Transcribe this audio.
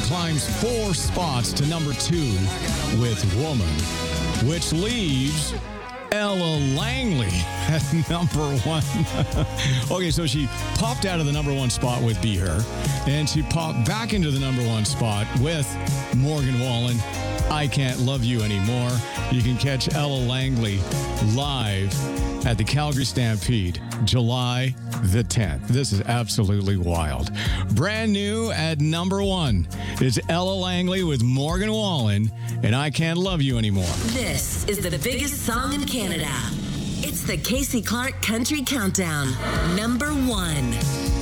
climbs 4 spots to number 2 with Woman, which leaves Ella Langley at number 1. Okay, so she popped out of the number 1 spot with Be Her, and she popped back into the number 1 spot with Morgan Wallen, I Can't Love You Anymore. You can catch Ella Langley live at the Calgary Stampede, July the 10th. This is absolutely wild. Brand new at number 1 is Ella Langley with Morgan Wallen and I Can't Love You Anymore. This is the biggest song in Canada. It's the Casey Clark Country Countdown. Number 1.